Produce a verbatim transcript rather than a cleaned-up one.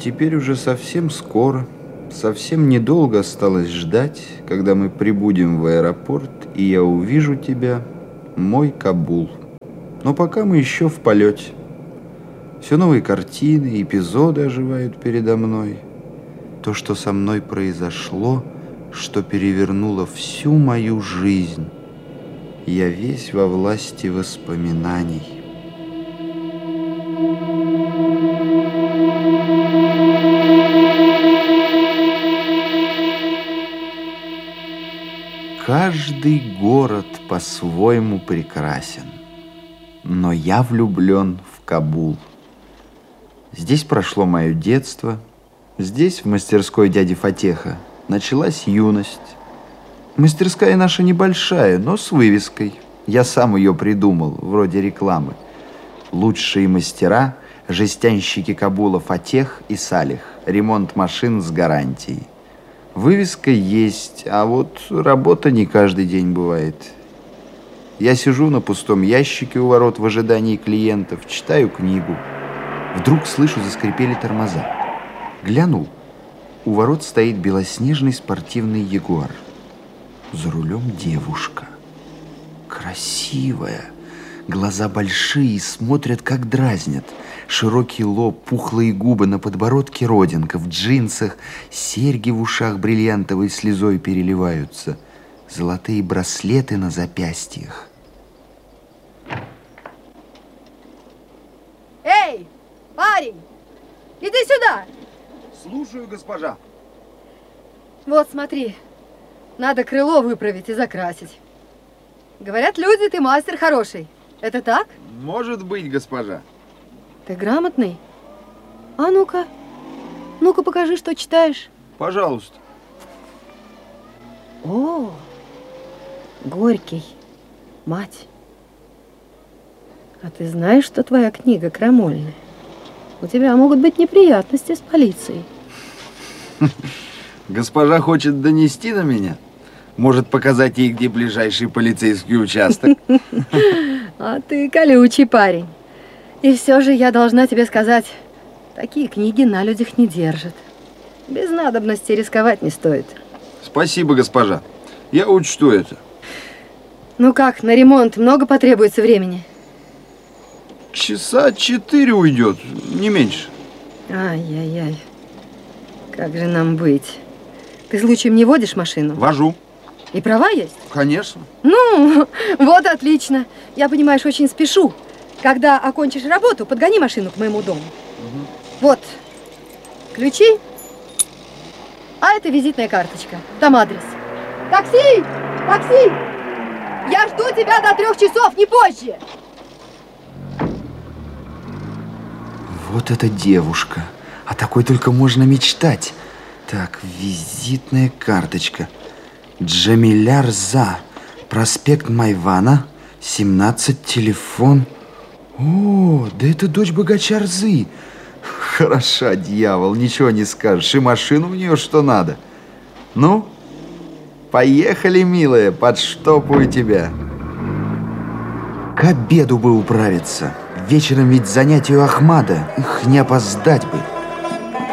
теперь уже совсем скоро, совсем недолго осталось ждать, когда мы прибудем в аэропорт, и я увижу тебя, мой Кабул. Но пока мы еще в полете. Все новые картины, эпизоды оживают передо мной. То, что со мной произошло, что перевернуло всю мою жизнь. Я весь во власти воспоминаний. Каждый город по-своему прекрасен, но я влюблен в Кабул. Здесь прошло мое детство, здесь, в мастерской дяди Фатеха, началась юность. Мастерская наша небольшая, но с вывеской. Я сам ее придумал, вроде рекламы. Лучшие мастера, жестянщики Кабула Фатех и Салих. Ремонт машин с гарантией. Вывеска есть, а вот работа не каждый день бывает. Я сижу на пустом ящике у ворот в ожидании клиентов, читаю книгу. Вдруг слышу, заскрипели тормоза. Глянул. У ворот стоит белоснежный спортивный ягуар. За рулем девушка. Красивая. Глаза большие, смотрят, как дразнят. Широкий лоб, пухлые губы, на подбородке родинка, в джинсах, серьги в ушах бриллиантовой слезой переливаются, золотые браслеты на запястьях. Эй, парень, иди сюда. Слушаю, госпожа. Вот, смотри, надо крыло выправить и закрасить. Говорят люди, ты мастер хороший. Это так? Может быть, госпожа. Ты грамотный? А ну-ка, ну-ка покажи, что читаешь. Пожалуйста. О, Горький, мать. А ты знаешь, что твоя книга крамольная? У тебя могут быть неприятности с полицией. Госпожа хочет донести на меня? Может показать ей, где ближайший полицейский участок? А ты колючий парень. И все же я должна тебе сказать, такие книги на людях не держат. Без надобности рисковать не стоит. Спасибо, госпожа. Я учту это. Ну как, на ремонт много потребуется времени? Часа четыре уйдет, не меньше. Ай-яй-яй. Как же нам быть? Ты случаем не водишь машину? Вожу. И права есть? Конечно. Ну, вот отлично. Я, понимаешь, очень спешу. Когда окончишь работу, подгони машину к моему дому. Угу. Вот, ключи. А это визитная карточка. Там адрес. Такси! Такси! Я жду тебя до трех часов, не позже! Вот эта девушка. О такой только можно мечтать. Так, визитная карточка. Джамиля Рза. Проспект Майвана, семнадцать, телефон. О, да это дочь богача Рзы. Хороша, дьявол, ничего не скажешь. И машину у нее что надо. Ну, поехали, милая, подштопаю тебя. К обеду бы управиться. Вечером ведь занятие у Ахмада. Их не опоздать бы.